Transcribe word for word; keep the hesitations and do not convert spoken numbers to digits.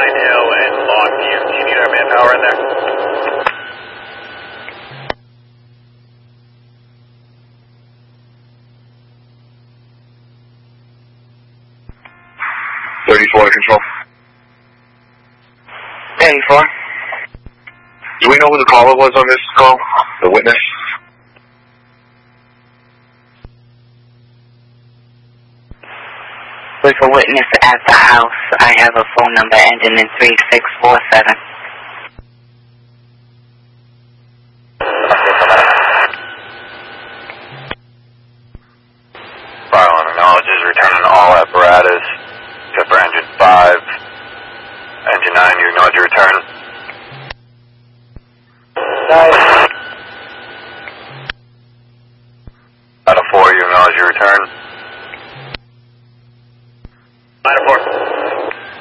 Pine Hill and Longview. Do you need our manpower in there? thirty-four control. thirty-four. Do we know who the caller was on this call? The witness? With a witness at the house, I have a phone number ending in three six four seven. Fire alarm acknowledges returning all apparatus, except for engine five. Engine nine, you acknowledge your return. Nine. Out of four, you acknowledge your return. Nine of four.